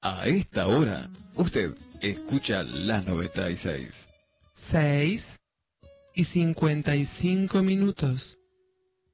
A esta hora, usted escucha la 96. 6:55.